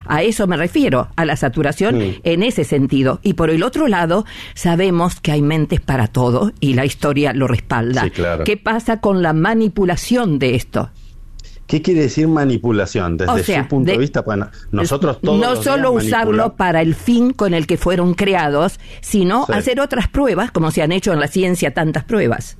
A eso me refiero, a la saturación en ese sentido. Y por el otro lado, sabemos que hay mentes para todo y la historia lo respalda. Sí, claro. ¿Qué pasa con la manipulación de esto? ¿Qué quiere decir manipulación? Desde su punto de vista, bueno, nosotros todos no solo usarlo para el fin con el que fueron creados, sino hacer otras pruebas, como se han hecho en la ciencia tantas pruebas.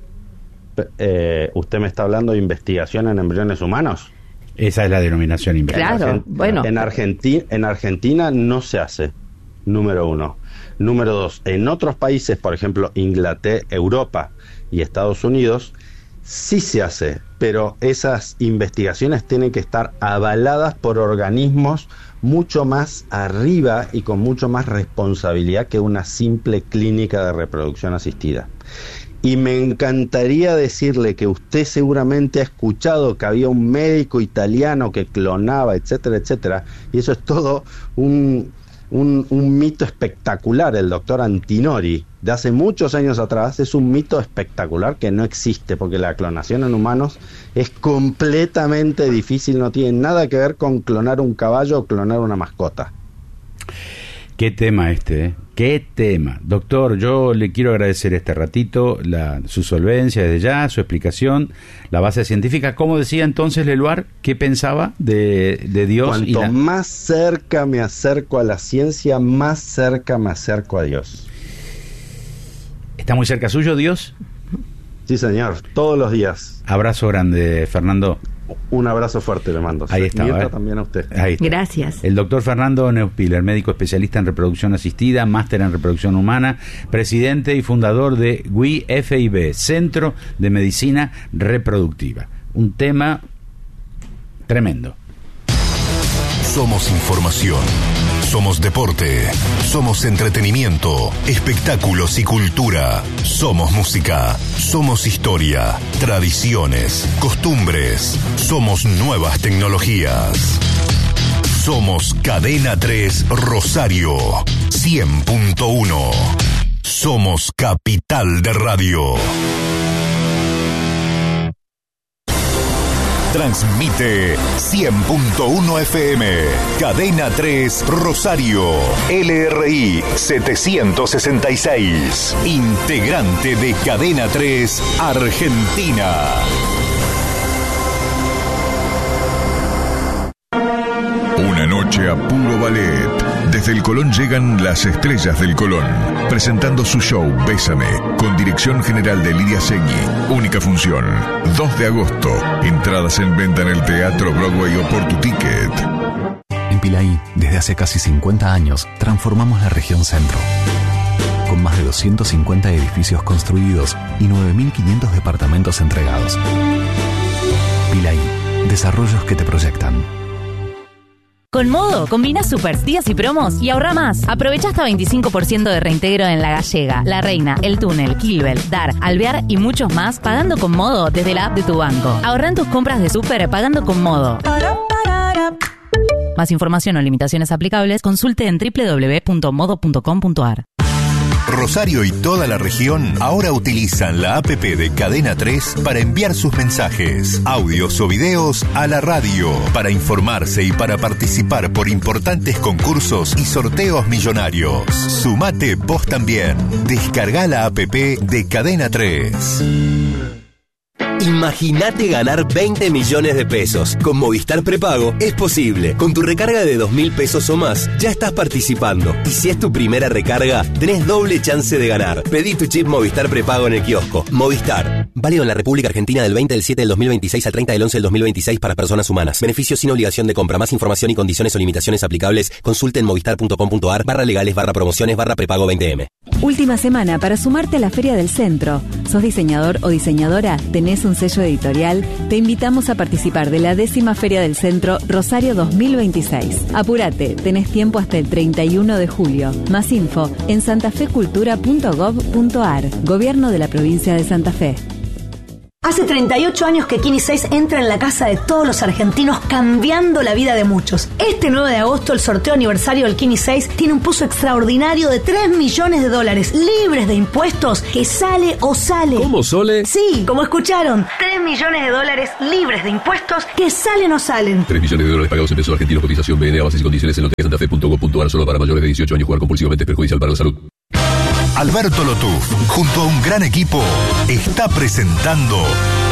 ¿Usted me está hablando de investigación en embriones humanos? Esa es la denominación investigación. Claro, bueno. En Argentina no se hace, número uno. Número dos, en otros países, por ejemplo, Inglaterra, Europa y Estados Unidos, sí se hace, pero esas investigaciones tienen que estar avaladas por organismos mucho más arriba y con mucho más responsabilidad que una simple clínica de reproducción asistida. Y me encantaría decirle que usted seguramente ha escuchado que había un médico italiano que clonaba, etcétera, etcétera, y eso es todo un mito espectacular. El doctor Antinori, de hace muchos años atrás, es un mito espectacular que no existe, porque la clonación en humanos es completamente difícil, no tiene nada que ver con clonar un caballo o clonar una mascota. Qué tema qué tema. Doctor, yo le quiero agradecer este ratito, su solvencia desde ya, su explicación, la base científica. ¿Cómo decía entonces Leluar? ¿Qué pensaba de Dios? Cuanto más cerca me acerco a la ciencia, más cerca me acerco a Dios. ¿Está muy cerca suyo Dios? Sí, señor, todos los días. Abrazo grande, Fernando. Un abrazo fuerte le mando. Ahí está. Mirta, también a usted. Ahí está. Gracias. El doctor Fernando Neuspiller, médico especialista en reproducción asistida, máster en reproducción humana, presidente y fundador de WIFIB, Centro de Medicina Reproductiva. Un tema tremendo. Somos información. Somos deporte, somos entretenimiento, espectáculos y cultura. Somos música, somos historia, tradiciones, costumbres. Somos nuevas tecnologías. Somos Cadena 3 Rosario 100.1. Somos Capital de Radio. Transmite 100.1 FM, Cadena 3 Rosario, LRI 766, integrante de Cadena 3 Argentina. Una noche a puro ballet. Desde el Colón llegan las estrellas del Colón, presentando su show Bésame, con dirección general de Lidia Segni. Única función, 2 de agosto. Entradas en venta en el Teatro Broadway o por tu ticket. En Pilaí, desde hace casi 50 años, transformamos la región centro. Con más de 250 edificios construidos y 9.500 departamentos entregados. Pilaí, desarrollos que te proyectan. Con Modo, combina super días y promos y ahorra más. Aprovecha hasta 25% de reintegro en La Gallega, La Reina, El Túnel, Kilbel, Dar, Alvear y muchos más pagando con Modo desde la app de tu banco. Ahorra en tus compras de súper pagando con Modo. Más información o limitaciones aplicables, consulte en www.modo.com.ar. Rosario y toda la región ahora utilizan la app de Cadena 3 para enviar sus mensajes, audios o videos a la radio, para informarse y para participar por importantes concursos y sorteos millonarios. Sumate vos también. Descarga la app de Cadena 3. Imagínate ganar 20 millones de pesos. Con Movistar Prepago es posible. Con tu recarga de 2.000 pesos o más, ya estás participando. Y si es tu primera recarga, tenés doble chance de ganar. Pedí tu chip Movistar Prepago en el kiosco. Movistar. Válido en la República Argentina del 20 del 7 del 2026 al 30 del 11 del 2026 para personas humanas. Beneficios sin obligación de compra. Más información y condiciones o limitaciones aplicables, consulte en movistar.com.ar/legales/prepago 20M. Última semana para sumarte a la Feria del Centro. ¿Sos diseñador o diseñadora? ¿Tenés un sello editorial? Te invitamos a participar de la 10ª Feria del Centro Rosario 2026. Apúrate, tenés tiempo hasta el 31 de julio. Más info en santafecultura.gov.ar. Gobierno de la Provincia de Santa Fe. Hace 38 años que Kini 6 entra en la casa de todos los argentinos, cambiando la vida de muchos. Este 9 de agosto, el sorteo aniversario del Kini 6 tiene un pozo extraordinario de $3 millones, libres de impuestos, que sale o sale. ¿Cómo, Sole? Sí, como escucharon, $3 millones libres de impuestos, que salen o salen. $3 millones pagados en pesos argentinos, cotización BNA, bases y condiciones en lotecasantafe.gov.ar. Solo para mayores de 18 años. Jugar compulsivamente es perjudicial para la salud. Alberto Lotuf, junto a un gran equipo, está presentando